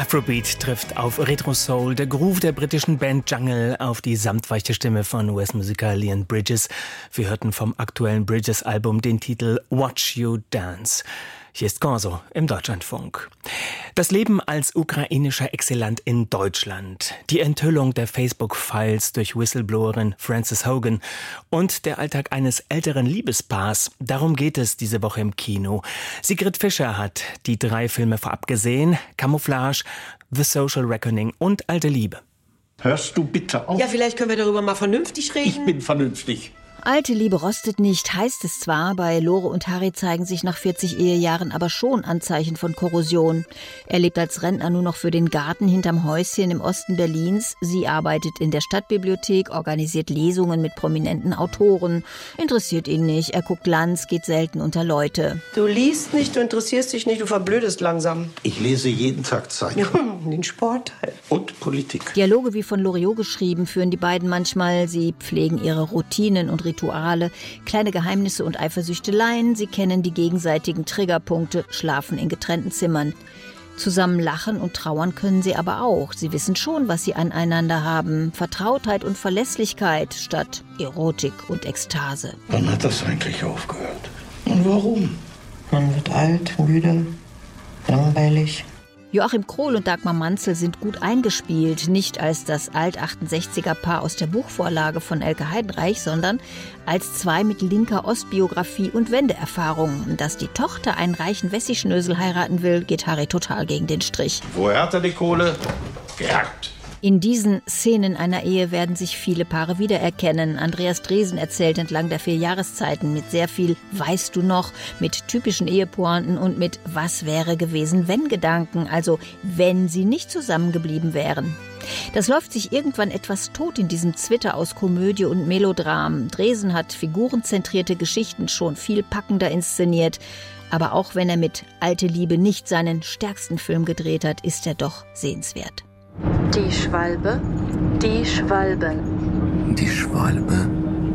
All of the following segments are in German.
Afrobeat trifft auf Retro-Soul, der Groove der britischen Band Jungle auf die samtweiche Stimme von US-Musiker Leon Bridges. Wir hörten vom aktuellen Bridges-Album den Titel Watch You Dance. Hier ist Corso im Deutschlandfunk. Das Leben als ukrainischer Exilant in Deutschland, die Enthüllung der Facebook-Files durch Whistleblowerin Frances Hogan und der Alltag eines älteren Liebespaars. Darum geht es diese Woche im Kino. Sigrid Fischer hat die 3 Filme vorab gesehen: Camouflage, The Social Reckoning und Alte Liebe. Hörst du bitte auf? Ja, vielleicht können wir darüber mal vernünftig reden. Ich bin vernünftig. Alte Liebe rostet nicht, heißt es zwar. Bei Lore und Harry zeigen sich nach 40 Ehejahren aber schon Anzeichen von Korrosion. Er lebt als Rentner nur noch für den Garten hinterm Häuschen im Osten Berlins. Sie arbeitet in der Stadtbibliothek, organisiert Lesungen mit prominenten Autoren. Interessiert ihn nicht, er guckt Lanz, geht selten unter Leute. Du liest nicht, du interessierst dich nicht, du verblödest langsam. Ich lese jeden Tag Zeitung. Den Sportteil. Und Politik. Dialoge wie von Loriot geschrieben führen die beiden manchmal. Sie pflegen ihre Routinen und Rituale, kleine Geheimnisse und Eifersüchteleien. Sie kennen die gegenseitigen Triggerpunkte, schlafen in getrennten Zimmern. Zusammen lachen und trauern können sie aber auch. Sie wissen schon, was sie aneinander haben. Vertrautheit und Verlässlichkeit statt Erotik und Ekstase. Wann hat das eigentlich aufgehört? Und warum? Man wird alt, müde, langweilig. Joachim Krohl und Dagmar Manzel sind gut eingespielt, nicht als das Alt-68er-Paar aus der Buchvorlage von Elke Heidenreich, sondern als 2 mit linker Ostbiografie und Wendeerfahrung. Dass die Tochter einen reichen Wessi-Schnösel heiraten will, geht Harry total gegen den Strich. Woher hat er die Kohle? Geerbt. In diesen Szenen einer Ehe werden sich viele Paare wiedererkennen. Andreas Dresen erzählt entlang der 4 Jahreszeiten mit sehr viel Weißt du noch, mit typischen Ehepointen und mit Was wäre gewesen, wenn Gedanken, also wenn sie nicht zusammengeblieben wären. Das läuft sich irgendwann etwas tot in diesem Zwitter aus Komödie und Melodram. Dresen hat figurenzentrierte Geschichten schon viel packender inszeniert. Aber auch wenn er mit Alte Liebe nicht seinen stärksten Film gedreht hat, ist er doch sehenswert. Die Schwalbe, die Schwalben. Die Schwalbe,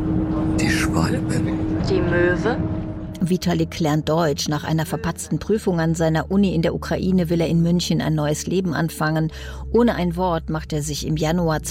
die Schwalben. Die Möwe. Vitalik lernt Deutsch. Nach einer verpatzten Prüfung an seiner Uni in der Ukraine will er in München ein neues Leben anfangen. Ohne ein Wort macht er sich im Januar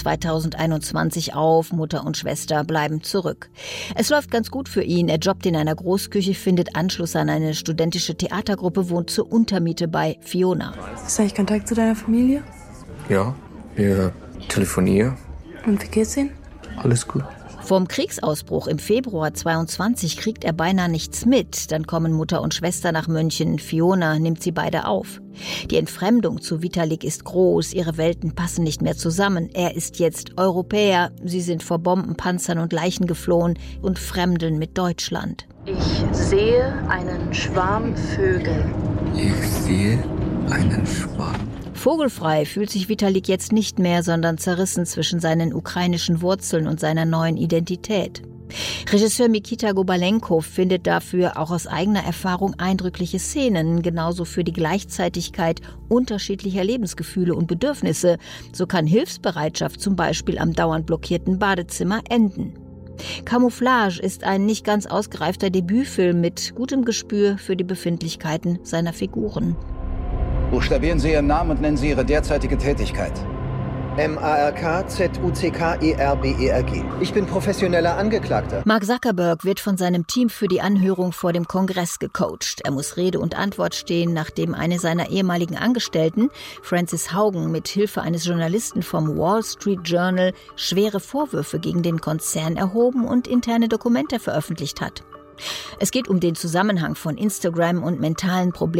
2021 auf. Mutter und Schwester bleiben zurück. Es läuft ganz gut für ihn. Er jobbt in einer Großküche, findet Anschluss an eine studentische Theatergruppe, wohnt zur Untermiete bei Fiona. Hast du eigentlich Kontakt zu deiner Familie? Ja, wir telefonieren. Und wie geht's Ihnen? Alles gut. Vorm Kriegsausbruch im Februar 22 kriegt er beinahe nichts mit. Dann kommen Mutter und Schwester nach München. Fiona nimmt sie beide auf. Die Entfremdung zu Vitalik ist groß. Ihre Welten passen nicht mehr zusammen. Er ist jetzt Europäer. Sie sind vor Bomben, Panzern und Leichen geflohen und fremdeln mit Deutschland. Ich sehe einen Schwarm Vögel. Ich sehe einen Schwarm. Vogelfrei fühlt sich Vitalik jetzt nicht mehr, sondern zerrissen zwischen seinen ukrainischen Wurzeln und seiner neuen Identität. Regisseur Mikita Gobalenko findet dafür auch aus eigener Erfahrung eindrückliche Szenen, genauso für die Gleichzeitigkeit unterschiedlicher Lebensgefühle und Bedürfnisse. So kann Hilfsbereitschaft zum Beispiel am dauernd blockierten Badezimmer enden. Camouflage ist ein nicht ganz ausgereifter Debütfilm mit gutem Gespür für die Befindlichkeiten seiner Figuren. Buchstabieren Sie Ihren Namen und nennen Sie Ihre derzeitige Tätigkeit. MARK-ZUCKERBERG. Ich bin professioneller Angeklagter. Mark Zuckerberg wird von seinem Team für die Anhörung vor dem Kongress gecoacht. Er muss Rede und Antwort stehen, nachdem eine seiner ehemaligen Angestellten, Frances Haugen, mit Hilfe eines Journalisten vom Wall Street Journal schwere Vorwürfe gegen den Konzern erhoben und interne Dokumente veröffentlicht hat. Es geht um den Zusammenhang von Instagram und mentalen Problemen